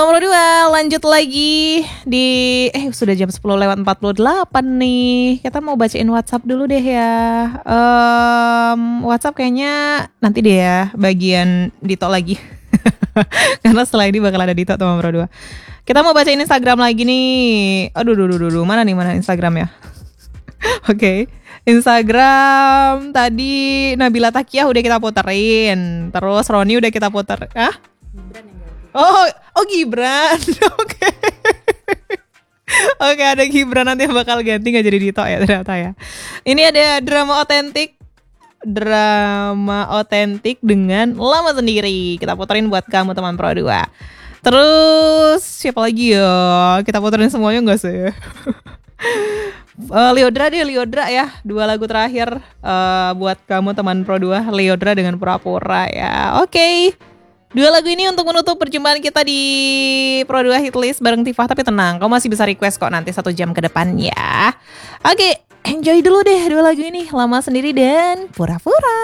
Teman Pro 2 lanjut lagi di sudah jam 10:48 nih. Kita mau bacain WhatsApp dulu deh ya. WhatsApp kayaknya nanti deh ya bagian Dito lagi. Karena setelah ini bakal ada Dito teman Pro 2. Kita mau bacain Instagram lagi nih. Aduh, mana Instagramnya? Oke. Instagram tadi Nabila Takiah udah kita puterin. Terus Roni udah kita puter. Oh Gibran. Oke. Oke, ada Gibran nanti yang bakal ganti gak jadi Dito ya ternyata ya. Ini ada drama otentik dengan Lama Sendiri. Kita puterin buat kamu teman Pro 2. Terus siapa lagi ya? Kita puterin semuanya gak sih? Liodra ya. 2 lagu terakhir buat kamu teman Pro 2. Liodra dengan Pura-Pura ya. Oke. 2 lagu ini untuk menutup perjumpaan kita di Pro 2 Hitlist bareng Tifah. Tapi tenang, kamu masih bisa request kok nanti 1 jam ke depan ya. Oke, enjoy dulu deh 2 lagu ini, Lama Sendiri dan Pura-Pura.